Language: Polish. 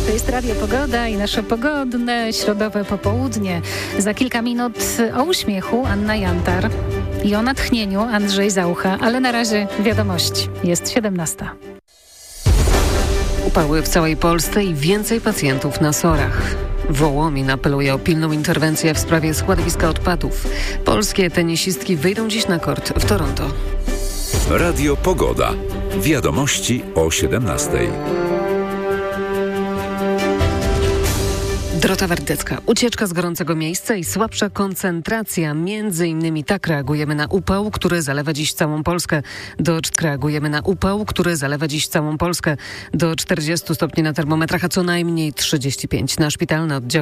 To jest Radio Pogoda i nasze pogodne środowe popołudnie. Za kilka minut o uśmiechu Anna Jantar i o natchnieniu Andrzej Zaucha, ale na razie wiadomości. Jest 17. Upały w całej Polsce i więcej pacjentów na SOR-ach. Wołomin apeluje o pilną interwencję w sprawie składowiska odpadów. Polskie tenisistki wyjdą dziś na kort w Toronto. Radio Pogoda. Wiadomości o 17. Dorota Wardecka. Ucieczka z gorącego miejsca i słabsza koncentracja. Między innymi tak reagujemy na upał, który zalewa dziś całą Polskę. Do 40 stopni na termometrach, a co najmniej 35 na szpitalne oddziały